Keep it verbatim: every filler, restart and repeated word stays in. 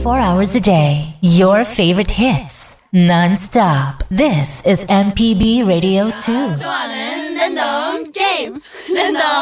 twenty-four hours a day. Your favorite hits, non-stop. This is M P B Radio two. 좋아하는 랜덤 게임 랜덤